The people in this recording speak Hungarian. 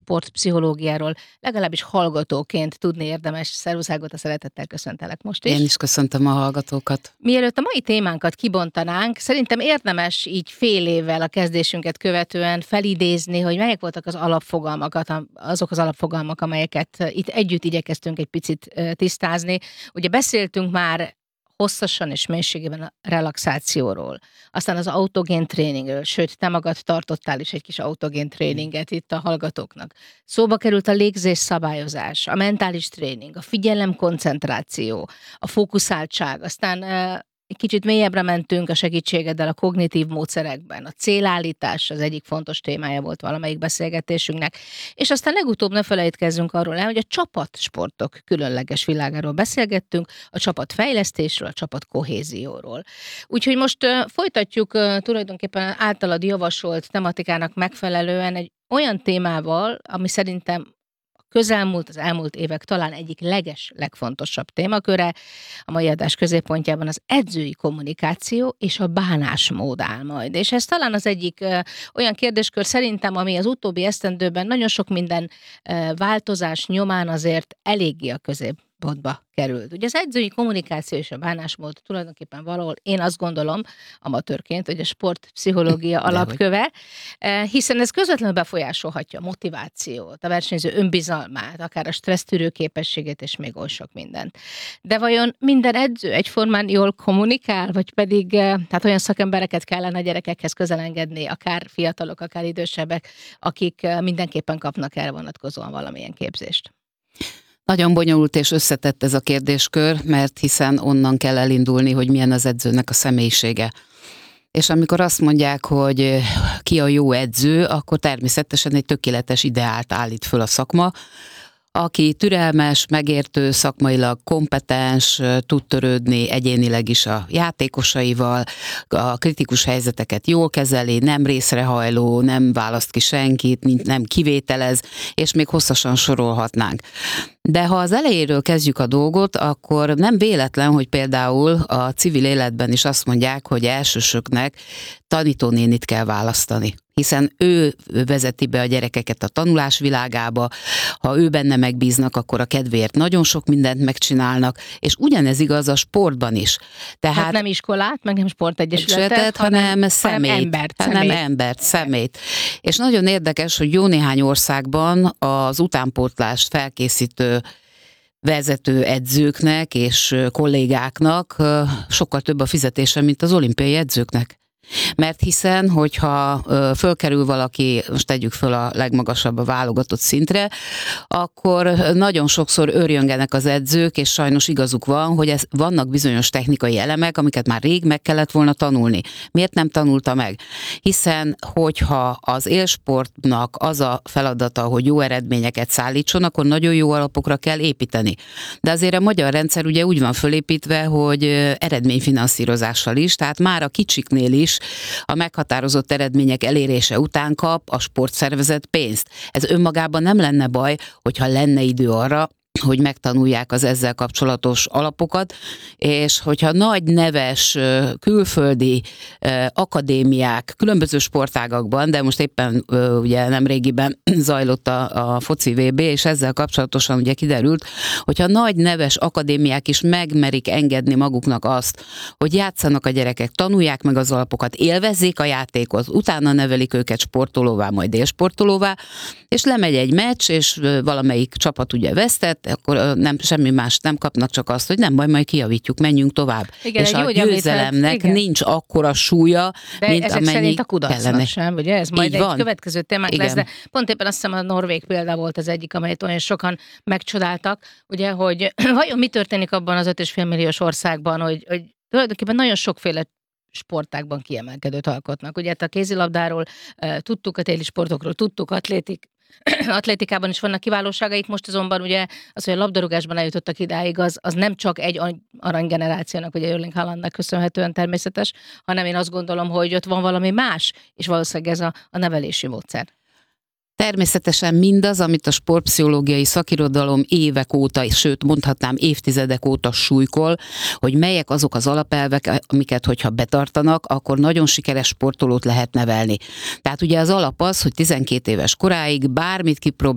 sportpszichológiáról legalábbis hallgatóként tudni érdemes. Szervusz Ágota, szeretettel köszöntelek most is. Én is köszöntöm a hallgatókat. Mielőtt a mai témánkat kibontanánk, szerintem érdemes így fél évvel a kezdésünket követően felidézni, hogy melyek voltak azok az alapfogalmak, amelyeket itt együtt igyekeztünk egy picit tisztázni. Ugye beszéltünk már hosszasan és mélységében a relaxációról, aztán az autogén tréningről, sőt, te magad tartottál is egy kis autogén tréninget itt a hallgatóknak. Szóba került a légzés szabályozás, a mentális tréning, a figyelem koncentráció, a fókuszáltság, aztán egy kicsit mélyebbre mentünk a segítségeddel a kognitív módszerekben. A célállítás az egyik fontos témája volt valamelyik beszélgetésünknek. És aztán legutóbb ne felejtkezzünk arról el, hogy a csapatsportok különleges világáról beszélgettünk, a csapatfejlesztésről, a csapatkohézióról. Úgyhogy most folytatjuk tulajdonképpen általad javasolt tematikának megfelelően egy olyan témával, ami szerintem az elmúlt évek talán egyik legfontosabb témaköre. A mai adás középpontjában az edzői kommunikáció és a bánásmód áll majd. És ez talán az egyik olyan kérdéskör szerintem, ami az utóbbi esztendőben nagyon sok minden változás nyomán azért eléggé a középpontba került. Ugye az edzői kommunikáció és a bánásmód tulajdonképpen valahol, én azt gondolom, amatőrként, hogy a sportpszichológia alapköve, hiszen ez közvetlenül befolyásolhatja a motivációt, a versenyző önbizalmát, akár a stressztűrő képességét, és még oly sok mindent. De vajon minden edző egyformán jól kommunikál, vagy pedig tehát olyan szakembereket kellene a gyerekekhez közel engedni, akár fiatalok, akár idősebbek, akik mindenképpen kapnak erre vonatkozóan valamilyen képzést? Nagyon bonyolult és összetett ez a kérdéskör, mert hiszen onnan kell elindulni, hogy milyen az edzőnek a személyisége. És amikor azt mondják, hogy ki a jó edző, akkor természetesen egy tökéletes ideált állít föl a szakma, aki türelmes, megértő, szakmailag kompetens, tud törődni egyénileg is a játékosaival, a kritikus helyzeteket jól kezeli, nem részrehajló, nem választ ki senkit, nem kivételez, és még hosszasan sorolhatnánk. De ha az elejéről kezdjük a dolgot, akkor nem véletlen, hogy például a civil életben is azt mondják, hogy elsősöknek tanítónénit kell választani. Hiszen ő vezeti be a gyerekeket a tanulás világába, ha ő benne megbíznak, akkor a kedvéért nagyon sok mindent megcsinálnak, és ugyanez igaz a sportban is. Tehát nem iskolát, meg nem sportegyesületet, hanem személyt. Személyt. És nagyon érdekes, hogy jó néhány országban az utánpótlást felkészítő vezető edzőknek és kollégáknak sokkal több a fizetése, mint az olimpiai edzőknek. Mert hiszen, hogyha fölkerül valaki, most tegyük föl a legmagasabb a válogatott szintre, akkor nagyon sokszor örjöngenek az edzők, és sajnos igazuk van, hogy vannak bizonyos technikai elemek, amiket már rég meg kellett volna tanulni. Miért nem tanulta meg? Hiszen, hogyha az élsportnak az a feladata, hogy jó eredményeket szállítson, akkor nagyon jó alapokra kell építeni. De azért a magyar rendszer ugye úgy van fölépítve, hogy eredményfinanszírozással is, tehát már a kicsiknél is a meghatározott eredmények elérése után kap a sportszervezet pénzt. Ez önmagában nem lenne baj, hogyha lenne idő arra, hogy megtanulják az ezzel kapcsolatos alapokat, és hogyha nagy neves külföldi akadémiák különböző sportágakban, de most éppen ugye nemrégiben zajlott a foci VB, és ezzel kapcsolatosan ugye kiderült, hogyha nagy neves akadémiák is megmerik engedni maguknak azt, hogy játszanak a gyerekek, tanulják meg az alapokat, élvezzék a játékot, utána nevelik őket sportolóvá, majd élsportolóvá, és lemegy egy meccs, és valamelyik csapat ugye vesztett, akkor semmi más nem kapnak, csak azt, hogy nem baj, majd kijavítjuk, menjünk tovább. Igen, és a győzelemnek nincs akkora súlya, de mint ezek amennyi szerint a kudarcnak sem, ugye? Ez majd egy következő témák lesz, de pont éppen azt hiszem a norvég példa volt az egyik, amelyet olyan sokan megcsodáltak, ugye, hogy vajon mi történik abban az 5,5 milliós országban, hogy tulajdonképpen nagyon sokféle sportágban kiemelkedőt alkotnak. Ugye a kézilabdáról tudtuk, a téli sportokról tudtuk, atlétikában is vannak kiválóságaik, most azonban ugye az, hogy a labdarúgásban eljutottak idáig, az nem csak egy aranygenerációnak, ugye Erling Haalandnak köszönhetően természetes, hanem én azt gondolom, hogy ott van valami más, és valószínűleg ez a nevelési módszer. Természetesen mindaz, amit a sportpszichológiai szakirodalom évek óta, sőt mondhatnám évtizedek óta súlykol, hogy melyek azok az alapelvek, amiket hogyha betartanak, akkor nagyon sikeres sportolót lehet nevelni. Tehát ugye az alap az, hogy 12 éves koráig bármit kipróbál,